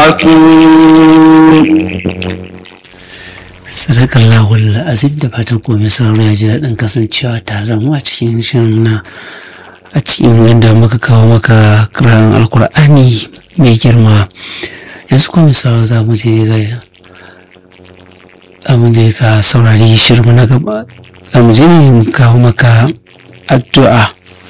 حكيم. Sadakallahul azim, da fatan komai sauraro ya ji daɗin kasancewa tare da mu a cikin shirin na a cikin yadda muka kawo maka kiran alkur'ani mai girma. Yanzu komai sauraro za mu je ka saurari shirin na gaba, za mu je ne mu kawo maka addu'a.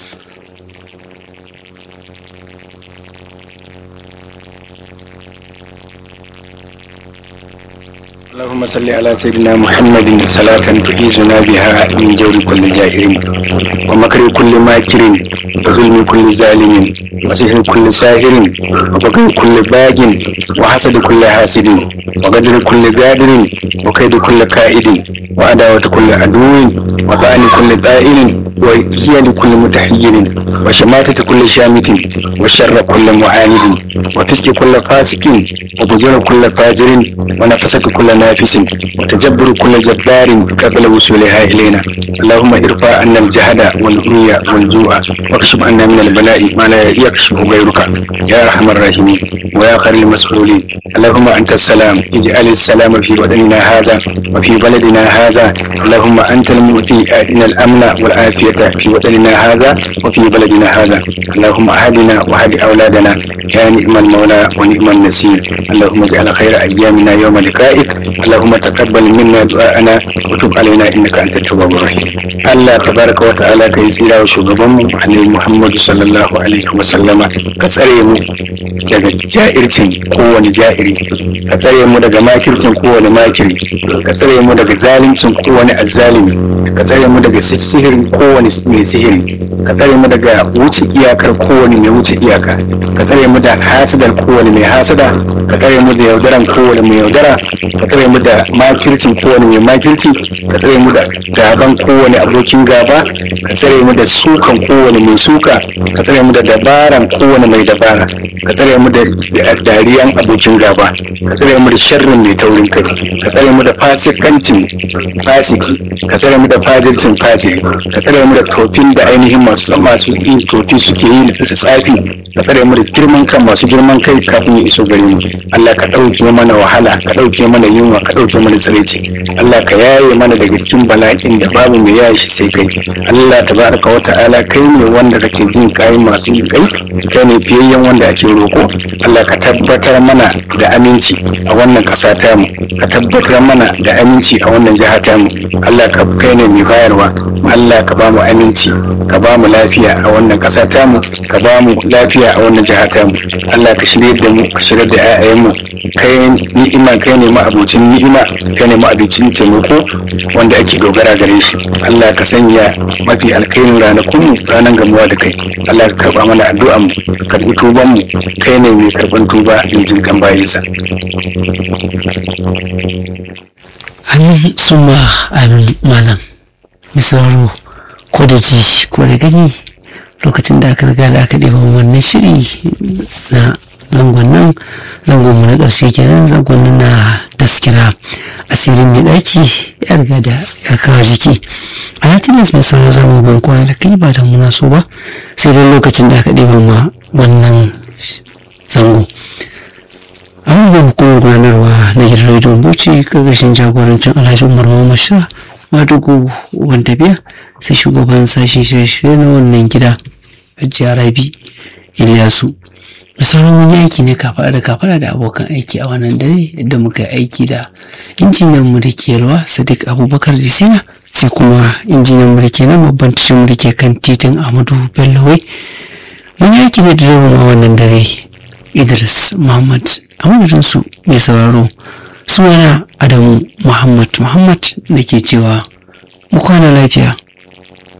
اللهم صل على سيدنا محمد صلاة تعيذنا بها من جور كل جائر ومكر كل ماكر وظلم كل ظالم وسحر كل ساهر وبغي كل باغ وحسد كل حاسد وقدر كل قادر وكيد كل كائد وعداوة كل عدو وطعن كل طائل وإيان كل متحير وشماتة كل شامت وشر كل معاند وفسق كل فاسق وفجر كل فاجر ونفسة كل نافس وتجبر كل جبار قبل وصولها إلينا. اللهم ارفع عنا الجهد والعمي والجوع واكشف عنا من البلاء ما لا يكشف غيرك يا أرحم الراحمين ويا خير المسؤولين. اللهم أنت السلام، اجعل السلام في وطننا هذا وفي بلدنا هذا. اللهم أنت المؤتي، آتنا الأمن والعافية في وطننا هذا وفي بلدنا هذا. اللهم أهدنا وهد أولادنا يا نعم المولى ونعم النصير. اللهم اجعل خير أيامنا يوم لقائك. اللهم تقبل منا دعاءنا وتب علينا إنك أنت التواب الرحيم. الله تبارك وتعالى كي يسير وشغبهم عليه محمد صلى الله عليه وسلم كسرهم daga ja'ircin kowane ja'iri, ka tsare mu daga makircin kowane makiri, ka tsare mu daga zalimcin kowane azzalimi, ka tsare mu daga sihirin kowane mai sihiri, ka tsare mu daga wuce iyakar kowane mai wuce iyaka, ka tsare mu da hasadar kowane mai hasada, ka tsare mu da yaudaran kowane mai yaudara, ka tsare mu da makircin kowane mai makirci, ka tsare mu da gaban kowane abokin gaba, ka tsare mu da sukan kowane mai suka, ka tsare mu da dabaran kowane mai dabara, ka tsare mu da dariyan abokin gaba, ka tsare mu da sharrin mai taurin kai, ka tsare mu da fasikancin fasiki, ka tsare mu da fajircin fajiri, ka tsare mu da tofin da ainihin masu yin tofi suke yi da su tsafi, ka tsare mu da girman kan masu girman kai kafin ya iso gare mu. Allah ka ɗauke mana wahala, ka ɗauke mana yunwa, ka ɗauke mana tsiraici. Allah ka yaye mana daga cikin bala'in da babu mai yaye shi sai kai. Allah tabaraka wa ta'ala kai ne wanda kake jin kai masu yin kai, kai ne fiyayyen wanda ake roko. Allah ka tabbatar mana da aminci a wannan ƙasa tamu, ka tabbatar mana da aminci a wannan jiha tamu. Allah ka kai ne mai bayarwa. Allah ka ba mu aminci, ka ba mu lafiya a wannan ƙasa tamu, ka ba mu lafiya a wannan jiha tamu. Allah ka shirye da mu, ka shirye da 'ya'yanmu. Kai ni'ima, kai ne ma'abocin ni'ima, kai ne ma'abocin taimako wanda ake dogara gare shi. Allah ka sanya mafi alkhairin ranakun ranar gamuwa da kai. Allah ka karba mana addu'an mu, karbi tuban mu, kai ne mai karban tuba in jin kan bayinsa. Amin summa amin malam. Misalo ko da ji ko da gani lokacin da aka riga da aka ɗeba wannan shiri na zangon mu na ƙarshe kenan, zangon na taskira asirin mai ɗaki ya riga da ya kawo jiki. A yatinas mai sarau za mu ban kwana da kai ba da muna so ba, sai dai lokacin da aka ɗeba ma wannan zango. A wani hukumar gudanarwa na gidan rediyon Bauchi ƙarƙashin jagorancin Alhaji Umar Muhammad Shah Madugu uban tafiya, sai shugaban sashen shirye-shirye na wannan gida Hajiya Rabi Ilyasu. Da sauran mun yi aiki ne kafaɗa da abokan aiki a wannan dare da muka yi aiki da injiniyan mu da ke yalwa Sadiq Abubakar Jisina, sai kuma injiniyan mu da ke nan babban tashin mu da ke kan titin Ahmadu Bello Way. Mun yi aiki ne da a wannan dare Idris Muhammad a madadin su mai sauraro. Sunana Adamu Muhammad da ke cewa mu kwana lafiya.